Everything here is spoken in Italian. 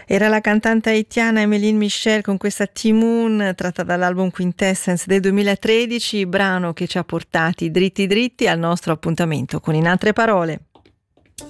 Era la cantante haitiana Emeline Michel con questa T-Moon tratta dall'album Quintessence del 2013, brano che ci ha portati dritti dritti al nostro appuntamento con In Altre Parole.